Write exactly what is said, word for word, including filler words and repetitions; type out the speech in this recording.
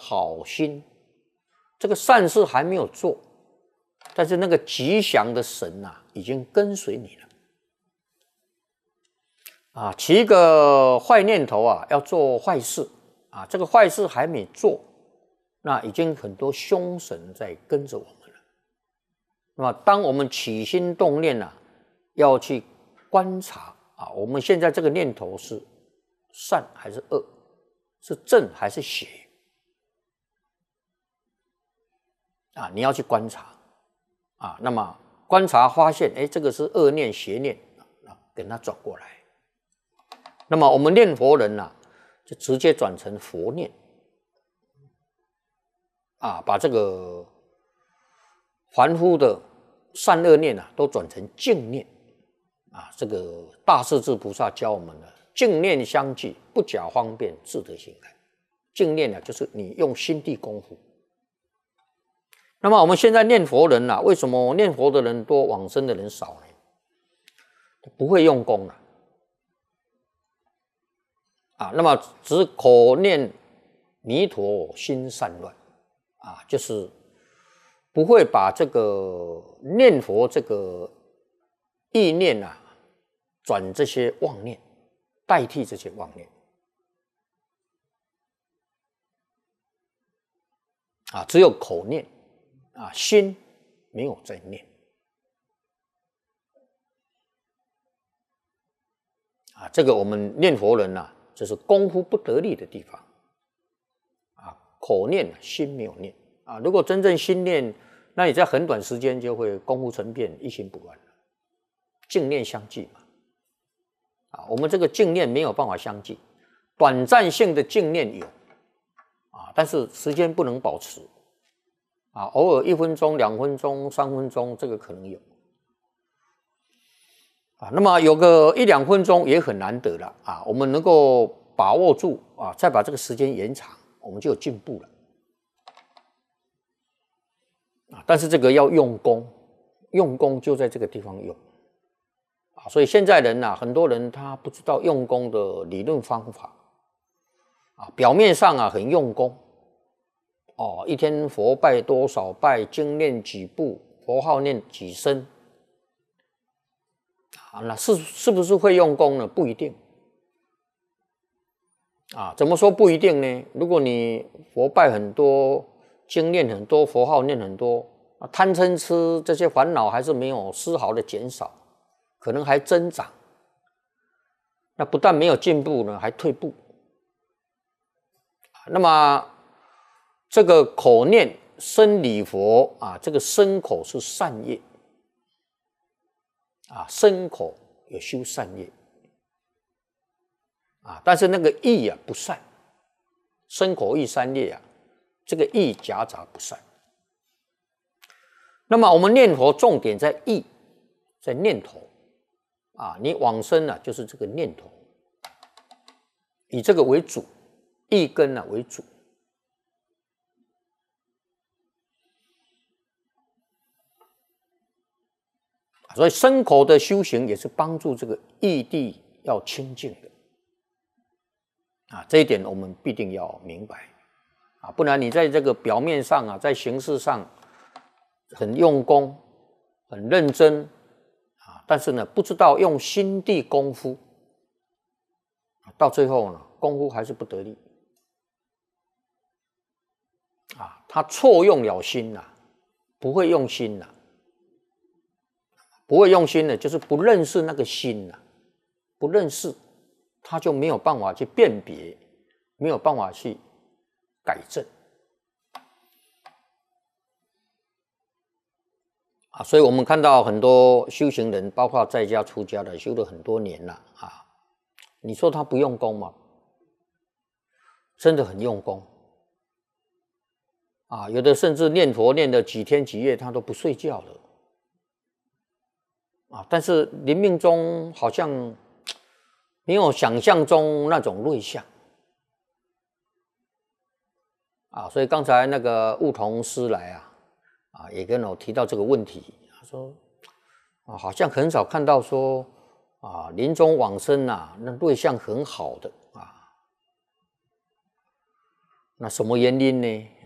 好心，这个善事还没有做，但是那个吉祥的神啊，已经跟随你了。啊，起一个坏念头啊，要做坏事啊，这个坏事还没做，那已经很多凶神在跟着我们了。那么，当我们起心动念啊，要去观察啊，我们现在这个念头是善还是恶，是正还是邪啊？你要去观察啊。那么观察发现，哎，这个是恶念、邪念啊，给它转过来。那么我们念佛人呢、啊，就直接转成佛念啊，把这个凡夫的善恶念啊，都转成净念啊。这个大势至菩萨教我们的净念相继，不假方便，自得心开。净念呢、啊，就是你用心地功夫。那么我们现在念佛人啊，为什么念佛的人多，往生的人少呢？不会用功了。啊，那么只口念弥陀心散乱啊，就是不会把这个念佛这个意念啊，转这些妄念，代替这些妄念啊，只有口念啊，心没有在念啊，这个我们念佛人啊，这是功夫不得力的地方啊，口念心没有念啊。如果真正心念，那你在很短时间就会功夫成片，一心不乱了。净念相继嘛，啊，我们这个净念没有办法相继，短暂性的净念有啊，但是时间不能保持啊，偶尔一分钟、两分钟、三分钟，这个可能有。啊，那么有个一两分钟也很难得了啊，我们能够把握住啊，再把这个时间延长，我们就有进步了啊。但是这个要用功，用功就在这个地方用啊。所以现在人呐、啊，很多人他不知道用功的理论方法啊，表面上啊很用功哦，一天佛拜多少拜，经念几部，佛号念几声。啊，那是是不是会用功呢？不一定。啊，怎么说不一定呢？如果你佛拜很多，经念很多，佛号念很多，啊，贪嗔痴这些烦恼还是没有丝毫的减少，可能还增长。那不但没有进步呢，还退步。那么这个口念生礼佛啊，这个身口是善业。啊，身口有修善业啊，但是那个意啊不善，身口意三业啊，这个意夹杂不善。那么我们念佛重点在意，在念头啊，你往生啊就是这个念头，以这个为主，意根啊为主。所以身口的修行也是帮助这个意地要清净的啊，这一点我们必定要明白啊，不然你在这个表面上啊，在形式上很用功、很认真啊，但是呢，不知道用心地功夫，到最后呢，功夫还是不得力啊，他错用了心呐、啊，不会用心呐、啊。不会用心的，就是不认识那个心呐、啊，不认识，他就没有办法去辨别，没有办法去改正啊。所以我们看到很多修行人，包括在家出家的，修了很多年了啊。你说他不用功吗？真的很用功啊，有的甚至念佛念了几天几夜，他都不睡觉了。啊，但是临命中好像没有想象中那种瑞相啊，所以刚才那个悟同师来啊，啊也跟我提到这个问题，他说啊，好像很少看到说啊临终往生啊，那瑞相很好的啊， 那什么原因呢？